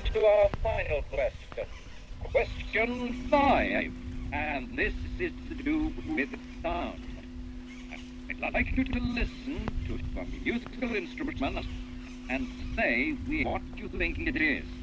to our final question. Question 5. And this is to do with sound. I'd like you to listen to a musical instrument and say what you think it is.